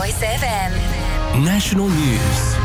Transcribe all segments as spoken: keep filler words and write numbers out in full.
Voice F M. National News.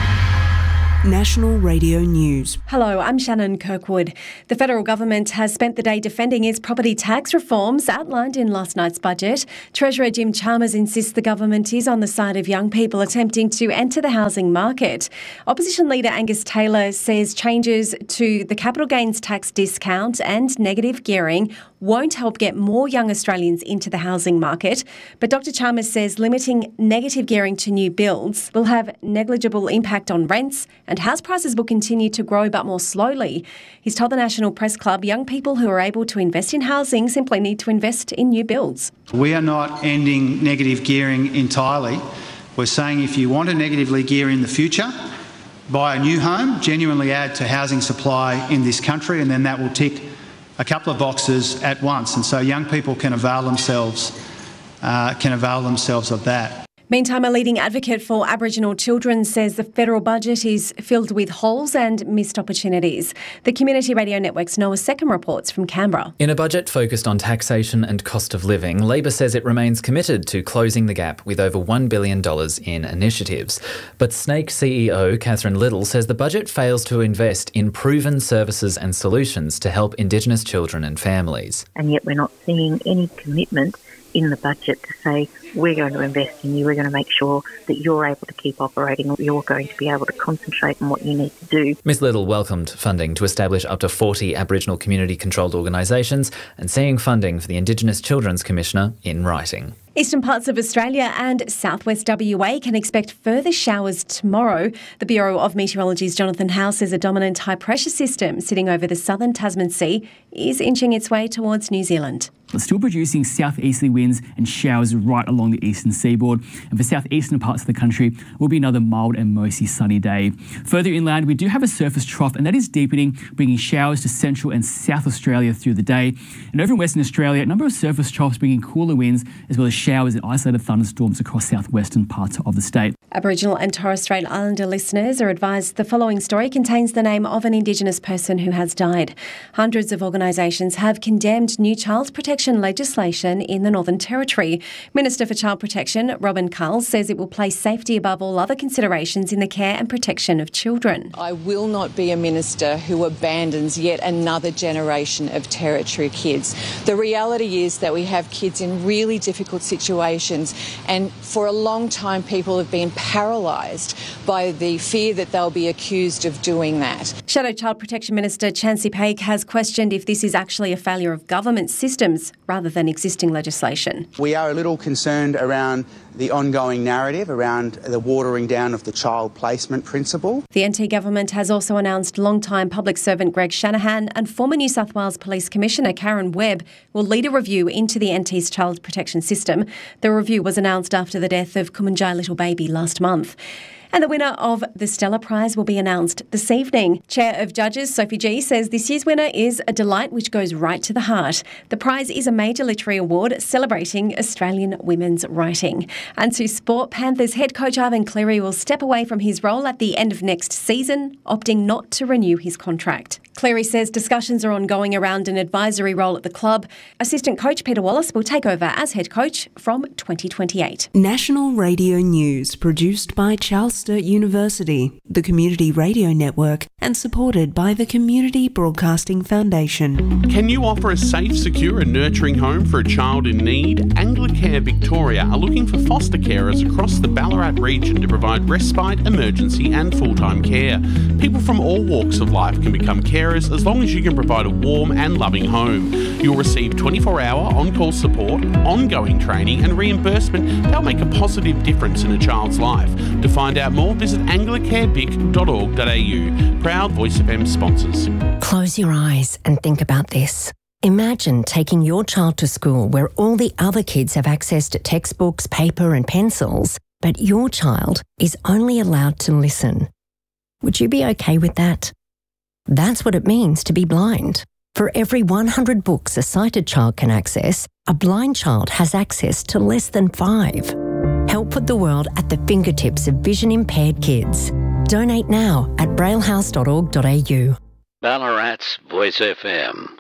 National Radio News. Hello, I'm Shannon Kirkwood. The federal government has spent the day defending its property tax reforms outlined in last night's budget. Treasurer Jim Chalmers insists the government is on the side of young people attempting to enter the housing market. Opposition leader Angus Taylor says changes to the capital gains tax discount and negative gearing won't help get more young Australians into the housing market. But Doctor Chalmers says limiting negative gearing to new builds will have negligible impact on rents, and house prices will continue to grow but more slowly. He's told the National Press Club young people who are able to invest in housing simply need to invest in new builds. We are not ending negative gearing entirely. We're saying if you want to negatively gear in the future, buy a new home, genuinely add to housing supply in this country, and then that will tick a couple of boxes at once. And so young people can avail themselves, uh, can avail themselves of that. Meantime, a leading advocate for Aboriginal children says the federal budget is filled with holes and missed opportunities. The Community Radio Network's Noah Seckham reports from Canberra. In a budget focused on taxation and cost of living, Labor says it remains committed to closing the gap with over one billion dollars in initiatives. But Snake C E O Catherine Little says the budget fails to invest in proven services and solutions to help Indigenous children and families. And yet we're not seeing any commitment in the budget to say we're going to invest in you, we're going to make sure that you're able to keep operating, you're going to be able to concentrate on what you need to do. Miz Little welcomed funding to establish up to forty Aboriginal community-controlled organisations and seeing funding for the Indigenous Children's Commissioner in writing. Eastern parts of Australia and southwest W A can expect further showers tomorrow. The Bureau of Meteorology's Jonathan Howe says a dominant high-pressure system sitting over the southern Tasman Sea is inching its way towards New Zealand. We're still producing southeasterly winds and showers right along the eastern seaboard. And for southeastern parts of the country, it will be another mild and mostly sunny day. Further inland, we do have a surface trough, and that is deepening, bringing showers to central and south Australia through the day. And over in Western Australia, a number of surface troughs bringing cooler winds, as well as showers and isolated thunderstorms across southwestern parts of the state. Aboriginal and Torres Strait Islander listeners are advised the following story contains the name of an Indigenous person who has died. Hundreds of organisations have condemned new child protection legislation in the Northern Territory. Minister for Child Protection, Robin Culls, says it will place safety above all other considerations in the care and protection of children. I will not be a minister who abandons yet another generation of Territory kids. The reality is that we have kids in really difficult situations, and for a long time people have been paralysed by the fear that they'll be accused of doing that. Shadow Child Protection Minister Chansey Paik has questioned if this is actually a failure of government systems rather than existing legislation. We are a little concerned around the ongoing narrative around the watering down of the child placement principle. The N T government has also announced long-time public servant Greg Shanahan and former New South Wales Police Commissioner Karen Webb will lead a review into the N T's child protection system. The review was announced after the death of Kumanjai Little Baby last month. And the winner of the Stella Prize will be announced this evening. Chair of Judges Sophie G says this year's winner is a delight which goes right to the heart. The prize is a major literary award celebrating Australian women's writing. And to sport, Panthers head coach Ivan Cleary will step away from his role at the end of next season, opting not to renew his contract. Cleary says discussions are ongoing around an advisory role at the club. Assistant coach Peter Wallace will take over as head coach from twenty twenty-eight. National Radio News, produced by Charles Sturt University, the Community Radio Network, and supported by the Community Broadcasting Foundation. Can you offer a safe, secure and nurturing home for a child in need? Anglicare Victoria are looking for foster carers across the Ballarat region to provide respite, emergency and full-time care. People from all walks of life can become carers as long as you can provide a warm and loving home. You'll receive twenty-four hour on-call support, ongoing training and reimbursement that'll make a positive difference in a child's life. To find out more, visit anglicare vic dot org dot a u. Proud Voice F M sponsors. Close your eyes and think about this. Imagine taking your child to school where all the other kids have access to textbooks, paper and pencils, but your child is only allowed to listen. Would you be okay with that? That's what it means to be blind. For every one hundred books a sighted child can access, a blind child has access to less than five. Help put the world at the fingertips of vision-impaired kids. Donate now at braillehouse dot org dot a u. Ballarat's Voice F M.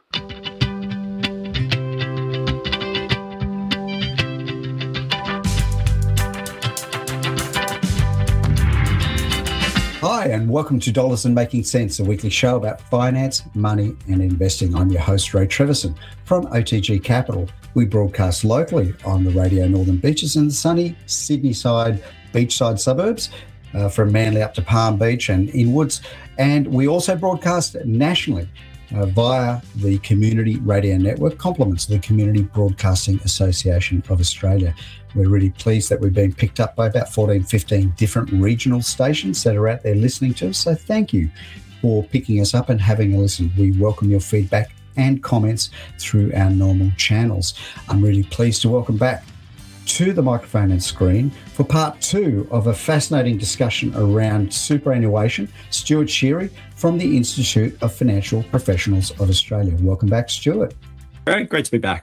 Hi, and welcome to Dollars and Making Sense, a weekly show about finance, money, and investing. I'm your host, Ray Treverson from O T G Capital. We broadcast locally on the Radio Northern Beaches in the sunny Sydney side, beachside suburbs, uh, from Manly up to Palm Beach and inwards. And we also broadcast nationally uh, via the Community Radio Network, compliments of the Community Broadcasting Association of Australia. We're really pleased that we've been picked up by about fourteen, fifteen different regional stations that are out there listening to us. So thank you for picking us up and having a listen. We welcome your feedback and comments through our normal channels. I'm really pleased to welcome back to the microphone and screen for part two of a fascinating discussion around superannuation, Stuart Sheary from the Institute of Financial Professionals of Australia. Welcome back, Stuart. Great, great to be back.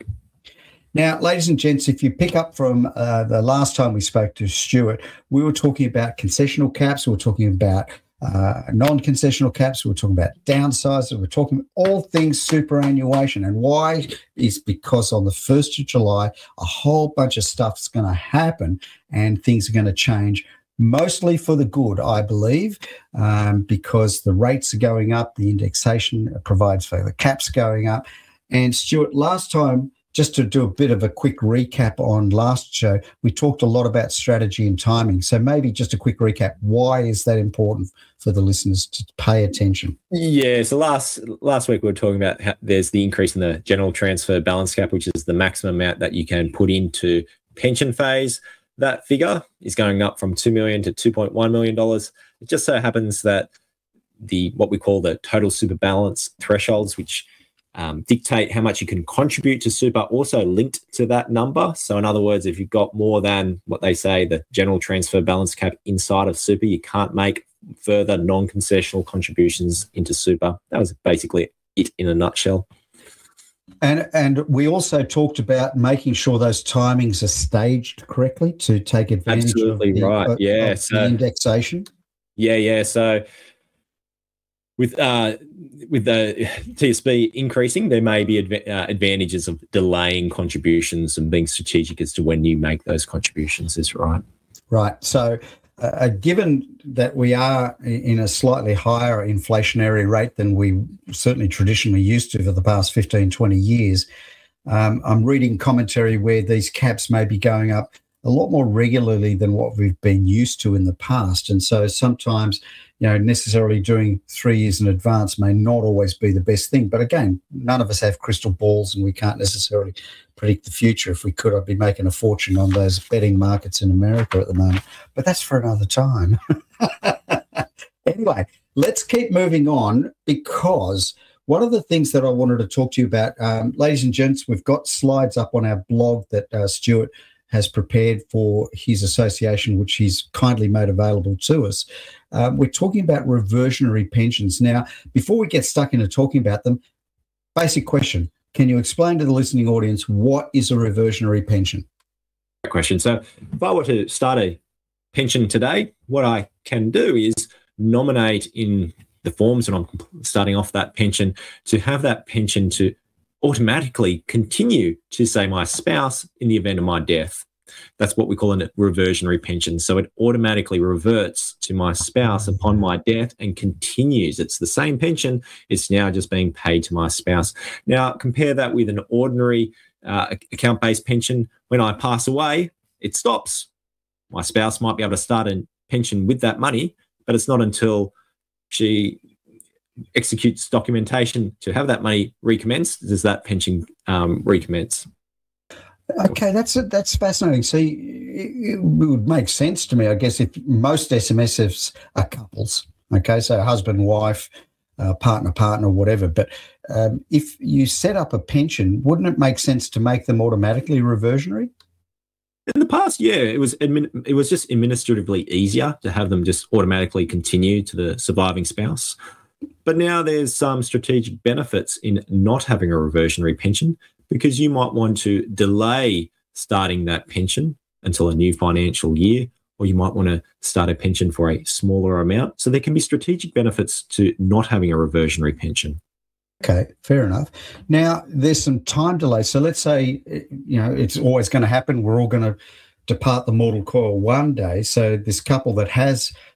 Now, ladies and gents, if you pick up from uh, the last time we spoke to Stuart, we were talking about concessional caps, we were talking about uh, non-concessional caps, we were talking about downsizing, we were talking all things superannuation. And why is because on the first of July, a whole bunch of stuff's going to happen and things are going to change, mostly for the good, I believe, um, because the rates are going up, the indexation provides for the caps going up. And Stuart, last time, just to do a bit of a quick recap on last show, we talked a lot about strategy and timing. So maybe just a quick recap. Why is that important for the listeners to pay attention? Yeah, so last last week we were talking about how there's the increase in the general transfer balance cap, which is the maximum amount that you can put into pension phase. That figure is going up from two million dollars to two point one million dollars. It just so happens that the what we call the total super balance thresholds, which Um, dictate how much you can contribute to super, also linked to that number. So in other words, if you've got more than what they say, the general transfer balance cap inside of super, you can't make further non-concessional contributions into super. That was basically it in a nutshell. And and we also talked about making sure those timings are staged correctly to take advantage Absolutely of the, right. of, yeah. of so, the indexation. Yeah, yeah. So With uh, with the T S B increasing, there may be adv- uh, advantages of delaying contributions and being strategic as to when you make those contributions is right. Right. So uh, given that we are in a slightly higher inflationary rate than we certainly traditionally used to for the past fifteen, twenty years, um, I'm reading commentary where these caps may be going up a lot more regularly than what we've been used to in the past. And so sometimes, you know, necessarily doing three years in advance may not always be the best thing. But again, none of us have crystal balls and we can't necessarily predict the future. If we could, I'd be making a fortune on those betting markets in America at the moment. But that's for another time. Anyway, let's keep moving on, because one of the things that I wanted to talk to you about, um, ladies and gents, we've got slides up on our blog that uh, Stuart has prepared for his association, which he's kindly made available to us. Um, we're talking about reversionary pensions. Now, before we get stuck into talking about them, basic question. Can you explain to the listening audience what is a reversionary pension? Great question. So if I were to start a pension today, what I can do is nominate in the forms when I'm starting off that pension to have that pension to automatically continue to, say, my spouse in the event of my death. That's what we call a reversionary pension. So it automatically reverts to my spouse upon my death and continues. It's the same pension. It's now just being paid to my spouse. Now, compare that with an ordinary uh, account-based pension. When I pass away, it stops. My spouse might be able to start a pension with that money, but it's not until she executes documentation to have that money recommence does that pension um, recommence. Okay, that's that's fascinating. See, it would make sense to me, I guess, if most S M Ss are couples. Okay, so husband, wife, uh, partner, partner, whatever. But um, if you set up a pension, wouldn't it make sense to make them automatically reversionary? In the past, yeah, it was admin, it was just administratively easier to have them just automatically continue to the surviving spouse. But now there's some strategic benefits in not having a reversionary pension, because you might want to delay starting that pension until a new financial year, or you might want to start a pension for a smaller amount. So there can be strategic benefits to not having a reversionary pension. Okay, fair enough. Now, there's some time delay. So let's say, you know, it's always going to happen. We're all going to depart the mortal coil one day. So this couple that has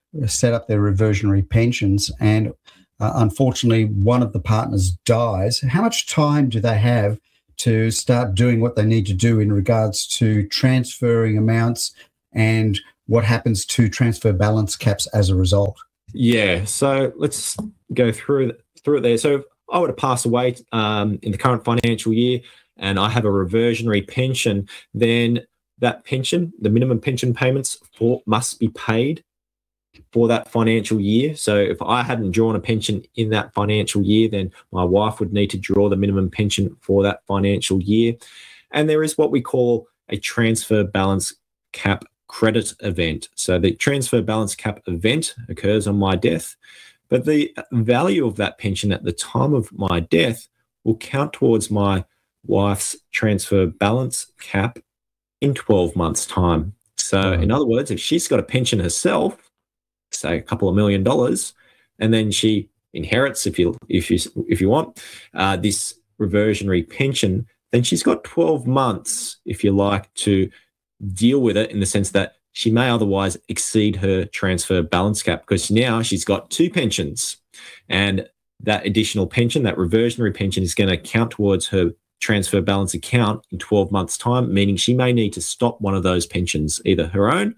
set up their reversionary pensions and uh, unfortunately one of the partners dies, how much time do they have to start doing what they need to do in regards to transferring amounts and what happens to transfer balance caps as a result? Yeah, so let's go through through it there. So if I were to pass away um, in the current financial year and I have a reversionary pension, then that pension, the minimum pension payments for must be paid for that financial year. So if I hadn't drawn a pension in that financial year, then my wife would need to draw the minimum pension for that financial year. And there is what we call a transfer balance cap credit event. So the transfer balance cap event occurs on my death, but the value of that pension at the time of my death will count towards my wife's transfer balance cap in twelve months' time. So mm-hmm. in other words, if she's got a pension herself, say a couple of million dollars, and then she inherits, if you if you if you want, uh, this reversionary pension, then she's got twelve months, if you like, to deal with it in the sense that she may otherwise exceed her transfer balance cap because now she's got two pensions, and that additional pension, that reversionary pension, is going to count towards her transfer balance account in twelve months' time, meaning she may need to stop one of those pensions, either her own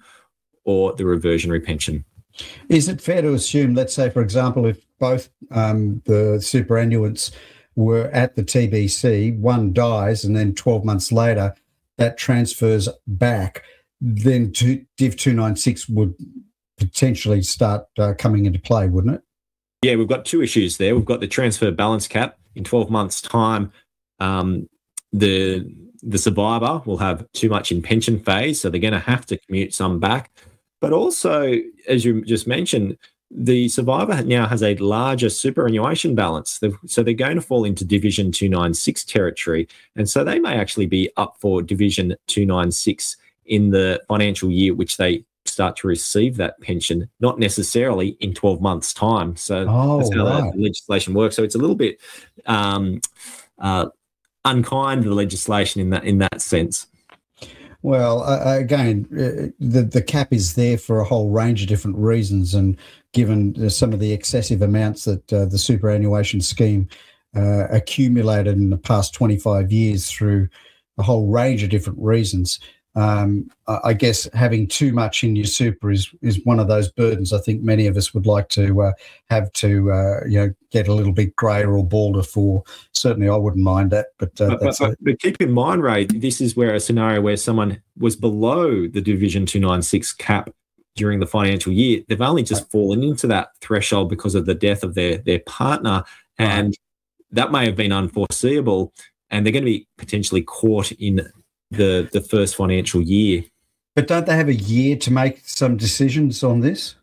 or the reversionary pension. Is it fair to assume, let's say, for example, if both um, the superannuants were at the T B C, one dies and then twelve months later that transfers back, then to, Div two ninety-six would potentially start uh, coming into play, wouldn't it? Yeah, we've got two issues there. We've got the transfer balance cap. In twelve months' time, um, the the survivor will have too much in pension phase, so they're going to have to commute some back. But also, as you just mentioned, the survivor now has a larger superannuation balance. So they're going to fall into Division two ninety-six territory. And so they may actually be up for Division two ninety-six in the financial year which they start to receive that pension, not necessarily in twelve months' time. So oh, that's how right. the legislation works. So it's a little bit um, uh, unkind, the legislation in that in that sense. Well, uh, again, uh, the the cap is there for a whole range of different reasons, and given uh, some of the excessive amounts that uh, the superannuation scheme uh, accumulated in the past twenty-five years through a whole range of different reasons, um, I guess having too much in your super is is one of those burdens I think many of us would like to uh, have to uh, you know get a little bit greyer or balder for. Certainly, I wouldn't mind that. But, uh, but, that's but, but keep in mind, Ray, this is where a scenario where someone was below the Division two ninety-six cap during the financial year, they've only just fallen into that threshold because of the death of their their partner, and right. that may have been unforeseeable, and they're going to be potentially caught in the the first financial year. But don't they have a year to make some decisions on this?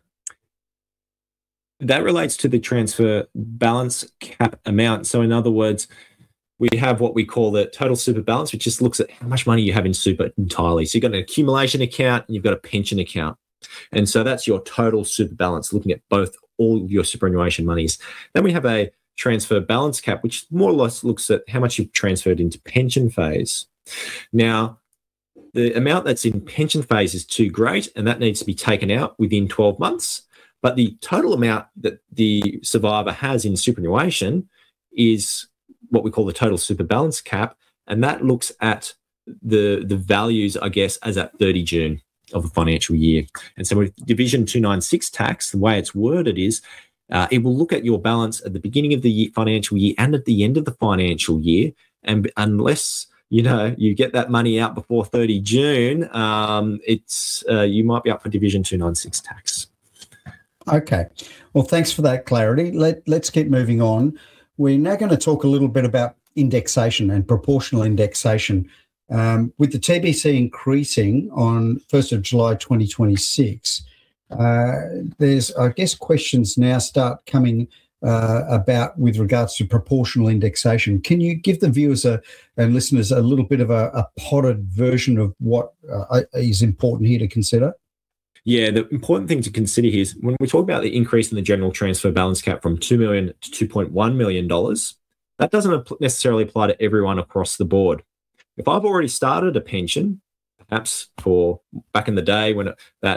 That relates to the transfer balance cap amount. So in other words, we have what we call the total super balance, which just looks at how much money you have in super entirely. So you've got an accumulation account and you've got a pension account. And so that's your total super balance, looking at both all your superannuation monies. Then we have a transfer balance cap, which more or less looks at how much you've transferred into pension phase. Now, the amount that's in pension phase is too great, and that needs to be taken out within twelve months. But the total amount that the survivor has in superannuation is what we call the total super balance cap, and that looks at the, the values, I guess, as at thirty June of the financial year. And so with Division two ninety-six tax, the way it's worded is uh, it will look at your balance at the beginning of the year, financial year and at the end of the financial year, and unless you know you get that money out before thirty June, um, it's uh, you might be up for Division two ninety-six tax. Okay. Well, thanks for that clarity. Let, let's keep moving on. We're now going to talk a little bit about indexation and proportional indexation. Um, with the T B C increasing on first of July twenty twenty-six, uh, there's, I guess, questions now start coming uh, about with regards to proportional indexation. Can you give the viewers a, and listeners a little bit of a, a potted version of what uh, is important here to consider? Yeah, the important thing to consider here is when we talk about the increase in the general transfer balance cap from two million dollars to two point one million dollars, that doesn't necessarily apply to everyone across the board. If I've already started a pension, perhaps for back in the day when it, that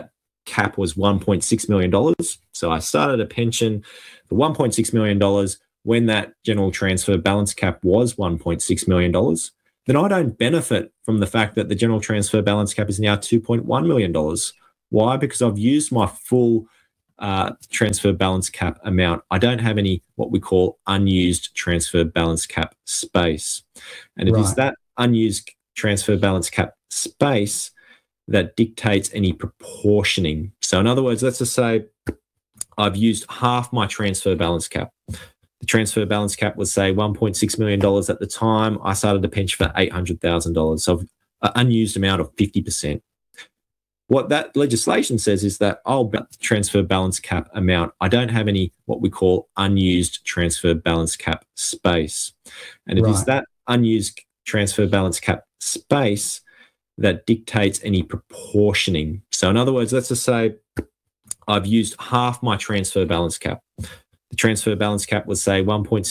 cap was one point six million dollars. So I started a pension for one point six million dollars when that general transfer balance cap was one point six million dollars. Then I don't benefit from the fact that the general transfer balance cap is now two point one million dollars. Why? Because I've used my full uh, transfer balance cap amount. I don't have any what we call unused transfer balance cap space. And it Right. is that unused transfer balance cap space that dictates any proportioning. So in other words, let's just say I've used half my transfer balance cap. The transfer balance cap was, say, one point six million dollars at the time. I started a pension for eight hundred thousand dollars. So an unused amount of fifty percent. What that legislation says is that I'll transfer balance cap amount. I don't have any what we call unused transfer balance cap space. And it is Right. that unused transfer balance cap space that dictates any proportioning. So in other words, let's just say I've used half my transfer balance cap. The transfer balance cap was, say, one point six